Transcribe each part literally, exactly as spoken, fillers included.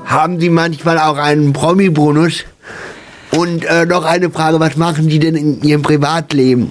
haben Sie manchmal auch einen Promi-Bonus? Und äh, noch eine Frage, was machen Sie denn in Ihrem Privatleben?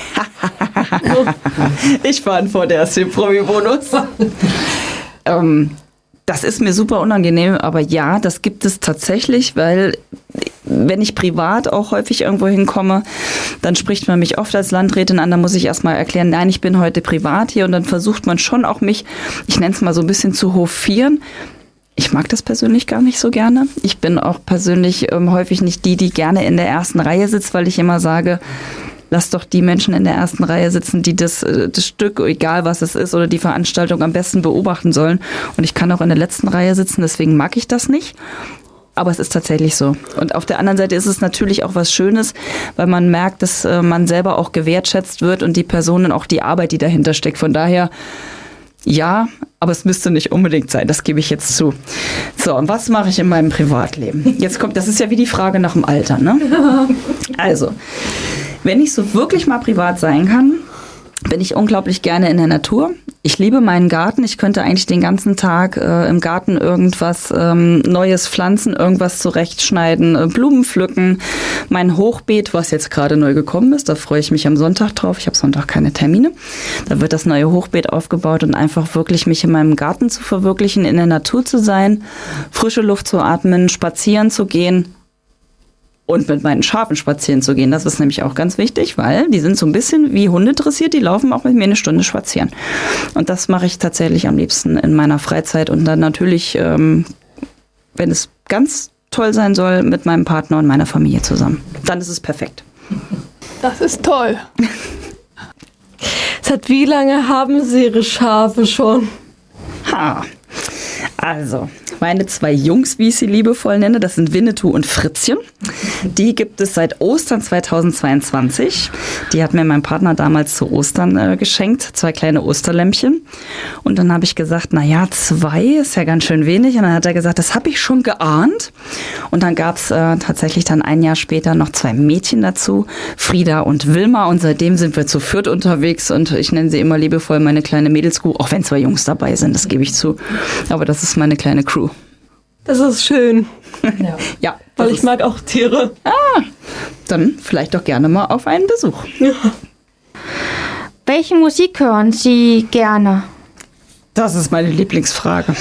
Ich beantworte erst den Promi-Bonus. ähm, das ist mir super unangenehm, aber ja, das gibt es tatsächlich, weil wenn ich privat auch häufig irgendwo hinkomme, dann spricht man mich oft als Landrätin an, da muss ich erstmal erklären, nein, ich bin heute privat hier und dann versucht man schon auch mich, ich nenne es mal so ein bisschen zu hofieren. Ich mag das persönlich gar nicht so gerne. Ich bin auch persönlich ähm, häufig nicht die, die gerne in der ersten Reihe sitzt, weil ich immer sage, lass doch die Menschen in der ersten Reihe sitzen, die das, das Stück, egal was es ist, oder die Veranstaltung am besten beobachten sollen. Und ich kann auch in der letzten Reihe sitzen, deswegen mag ich das nicht. Aber es ist tatsächlich so. Und auf der anderen Seite ist es natürlich auch was Schönes, weil man merkt, dass äh, man selber auch gewertschätzt wird und die Personen auch die Arbeit, die dahinter steckt. Von daher, ja, aber es müsste nicht unbedingt sein, das gebe ich jetzt zu. So, und was mache ich in meinem Privatleben? Jetzt kommt, das ist ja wie die Frage nach dem Alter, ne? Also, wenn ich so wirklich mal privat sein kann, bin ich unglaublich gerne in der Natur. Ich liebe meinen Garten. Ich könnte eigentlich den ganzen Tag äh, im Garten irgendwas ähm, Neues pflanzen, irgendwas zurechtschneiden, äh, Blumen pflücken. Mein Hochbeet, was jetzt gerade neu gekommen ist, da freue ich mich am Sonntag drauf. Ich habe Sonntag keine Termine. Da wird das neue Hochbeet aufgebaut und einfach wirklich mich in meinem Garten zu verwirklichen, in der Natur zu sein, frische Luft zu atmen, spazieren zu gehen. Und mit meinen Schafen spazieren zu gehen, das ist nämlich auch ganz wichtig, weil die sind so ein bisschen wie Hunde dressiert, die laufen auch mit mir eine Stunde spazieren. Und das mache ich tatsächlich am liebsten in meiner Freizeit und dann natürlich, ähm, wenn es ganz toll sein soll, mit meinem Partner und meiner Familie zusammen. Dann ist es perfekt. Das ist toll. Seit wie lange haben Sie Ihre Schafe schon? Ha. Also, meine zwei Jungs, wie ich sie liebevoll nenne, das sind Winnetou und Fritzchen. Die gibt es seit Ostern zweitausendzweiundzwanzig. Die hat mir mein Partner damals zu Ostern äh, geschenkt, zwei kleine Osterlämpchen. Und dann habe ich gesagt, na ja, zwei ist ja ganz schön wenig. Und dann hat er gesagt, das habe ich schon geahnt. Und dann gab es äh, tatsächlich dann ein Jahr später noch zwei Mädchen dazu, Frieda und Wilma. Und seitdem sind wir zu viert unterwegs. Und ich nenne sie immer liebevoll meine kleine Mädelskuh, auch wenn zwei Jungs dabei sind, das gebe ich zu. Aber das ist meine kleine Crew. Das ist schön. Ja, ja, weil ich mag auch Tiere. Ah, dann vielleicht doch gerne mal auf einen Besuch. Ja. Welche Musik hören Sie gerne? Das ist meine Lieblingsfrage.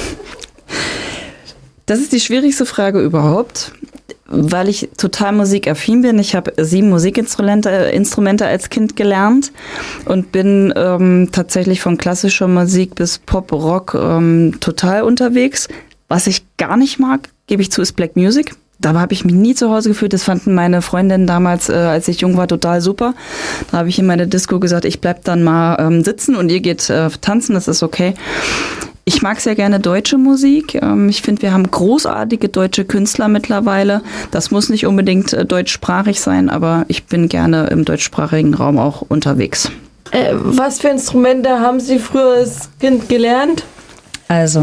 Das ist die schwierigste Frage überhaupt, weil ich total musikaffin bin. Ich habe sieben Musikinstrumente Instrumente als Kind gelernt und bin ähm, tatsächlich von klassischer Musik bis Pop, Rock ähm, total unterwegs. Was ich gar nicht mag, gebe ich zu, ist Black Music. Da habe ich mich nie zu Hause gefühlt. Das fanden meine Freundinnen damals, äh, als ich jung war, total super. Da habe ich in meiner Disco gesagt, ich bleib dann mal ähm, sitzen und ihr geht äh, tanzen, das ist okay. Ich mag sehr gerne deutsche Musik. Ähm, ich finde, wir haben großartige deutsche Künstler mittlerweile. Das muss nicht unbedingt äh, deutschsprachig sein, aber ich bin gerne im deutschsprachigen Raum auch unterwegs. Äh, was für Instrumente haben Sie früher als Kind gelernt? Also,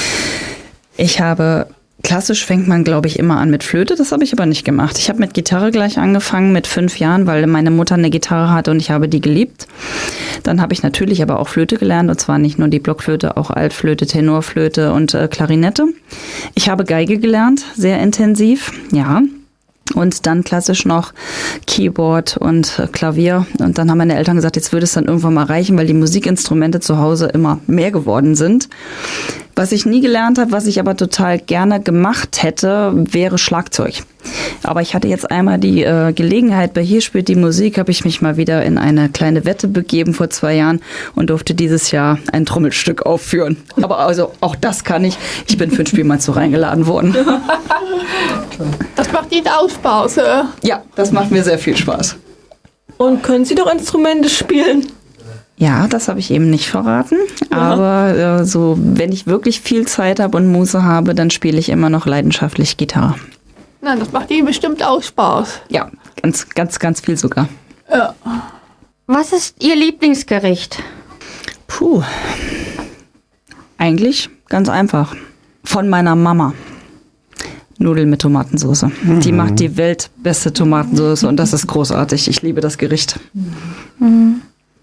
ich habe, klassisch fängt man, glaube ich, immer an mit Flöte. Das habe ich aber nicht gemacht. Ich habe mit Gitarre gleich angefangen, mit fünf Jahren, weil meine Mutter eine Gitarre hatte und ich habe die geliebt. Dann habe ich natürlich aber auch Flöte gelernt, und zwar nicht nur die Blockflöte, auch Altflöte, Tenorflöte und äh, Klarinette. Ich habe Geige gelernt, sehr intensiv, ja. Und dann klassisch noch Keyboard und Klavier. Und dann haben meine Eltern gesagt, jetzt würde es dann irgendwann mal reichen, weil die Musikinstrumente zu Hause immer mehr geworden sind. Was ich nie gelernt habe, was ich aber total gerne gemacht hätte, wäre Schlagzeug. Aber ich hatte jetzt einmal die äh, Gelegenheit, bei Hier spielt die Musik, habe ich mich mal wieder in eine kleine Wette begeben vor zwei Jahren und durfte dieses Jahr ein Trommelstück aufführen. Aber also auch das kann ich. Ich bin für ein Spiel mal so reingeladen worden. Das macht Ihnen auch Spaß, äh? Ja, das macht mir sehr viel Spaß. Und können Sie doch Instrumente spielen? Ja, das habe ich eben nicht verraten. Ja. Aber äh, so, wenn ich wirklich viel Zeit habe und Muße habe, dann spiele ich immer noch leidenschaftlich Gitarre. Na, das macht Ihnen bestimmt auch Spaß. Ja, ganz, ganz, ganz viel sogar. Ja. Was ist Ihr Lieblingsgericht? Puh. Eigentlich ganz einfach. Von meiner Mama. Nudeln mit Tomatensauce. Mhm. Die macht die weltbeste Tomatensauce und das ist großartig. Ich liebe das Gericht. Mhm.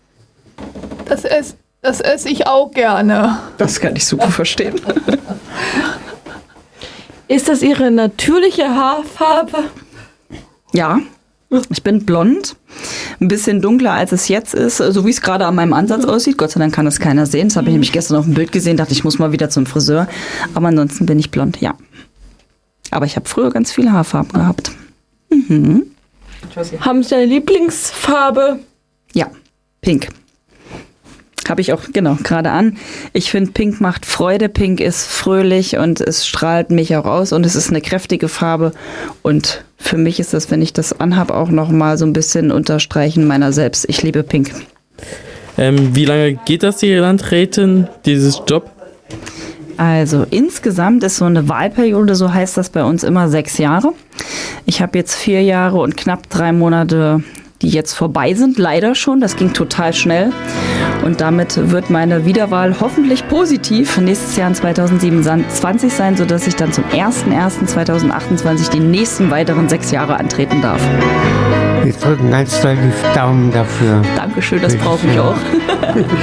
Das esse das ess ich auch gerne. Das kann ich super verstehen. Ist das Ihre natürliche Haarfarbe? Ja, ich bin blond, ein bisschen dunkler als es jetzt ist, so wie es gerade an meinem Ansatz aussieht. Gott sei Dank kann das keiner sehen. Das habe ich nämlich gestern auf dem Bild gesehen, dachte ich muss mal wieder zum Friseur. Aber ansonsten bin ich blond, ja. Aber ich habe früher ganz viele Haarfarben gehabt. Mhm. Haben Sie eine Lieblingsfarbe? Ja, pink. Habe ich auch, genau, gerade an. Ich finde, Pink macht Freude, Pink ist fröhlich und es strahlt mich auch aus und es ist eine kräftige Farbe. Und für mich ist das, wenn ich das anhab, auch nochmal so ein bisschen Unterstreichen meiner selbst. Ich liebe Pink. Ähm, wie lange geht das, die Landrätin, dieses Job? Also insgesamt ist so eine Wahlperiode, so heißt das bei uns immer, sechs Jahre. Ich habe jetzt vier Jahre und knapp drei Monate, die jetzt vorbei sind, leider schon. Das ging total schnell. Und damit wird meine Wiederwahl hoffentlich positiv nächstes Jahr in zweitausendsiebenundzwanzig sein, sodass ich dann zum ersten ersten zweitausendachtundzwanzig die nächsten weiteren sechs Jahre antreten darf. Wir drücken ganz doll die Daumen dafür. Dankeschön, das brauche ich auch.